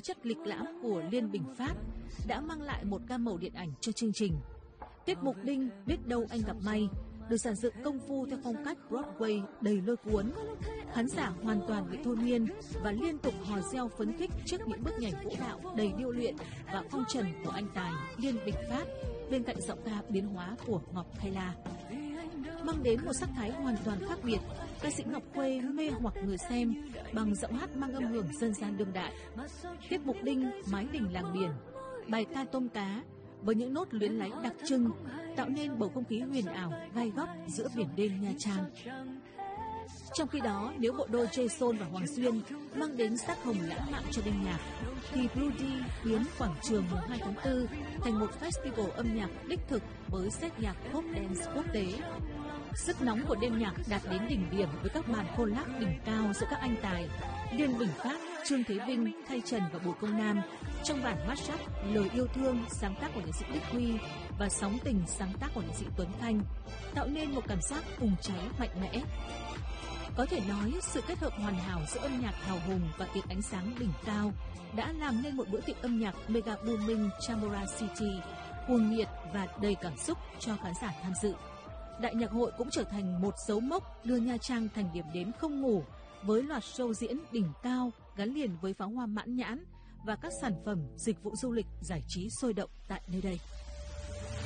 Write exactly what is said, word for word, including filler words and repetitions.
chất lịch lãm của Liên Bình Phát đã mang lại một gam màu điện ảnh cho chương trình. Tiết mục Đinh Biết Đâu Anh Gặp May được dàn dựng công phu theo phong cách Broadway đầy lôi cuốn. Khán giả hoàn toàn bị thôi miên và liên tục hò reo phấn khích trước những bước nhảy vũ đạo đầy điêu luyện và phong trần của anh tài Liên Bình Phát, bên cạnh giọng ca biến hóa của Ngọc Thay La. Mang đến một sắc thái hoàn toàn khác biệt, ca sĩ Ngọc Khuê mê hoặc người xem bằng giọng hát mang âm hưởng dân gian đương đại. Tiết mục Đinh Mái Đình Làng Biển, bài ca tôm cá với những nốt luyến láy đặc trưng tạo nên bầu không khí huyền ảo gai góc giữa biển đêm Nha Trang. Trong khi đó, nếu bộ đôi Jason và Hoàng Xuyên mang đến sắc hồng lãng mạn cho đêm nhạc, thì Blondie biến quảng trường mùng hai tháng tư thành một festival âm nhạc đích thực với set nhạc pop dance quốc tế. Sức nóng của đêm nhạc đạt đến đỉnh điểm với các màn collab đỉnh cao giữa các anh tài Liên Bình Phát, Trương Thế Vinh, Thay Trần và Bùi Công Nam trong bản mashup Lời Yêu Thương sáng tác của nhạc sĩ Đích Huy và Sóng Tình sáng tác của nhạc sĩ Tuấn Thanh, tạo nên một cảm giác bùng cháy mạnh mẽ. Có thể nói, sự kết hợp hoàn hảo giữa âm nhạc hào hùng và tiếng ánh sáng đỉnh cao đã làm nên một bữa tiệc âm nhạc mega booming Chamora City, cuồng nhiệt và đầy cảm xúc cho khán giả tham dự. Đại nhạc hội cũng trở thành một dấu mốc đưa Nha Trang thành điểm đến không ngủ với loạt show diễn đỉnh cao gắn liền với pháo hoa mãn nhãn và các sản phẩm dịch vụ du lịch giải trí sôi động tại nơi đây.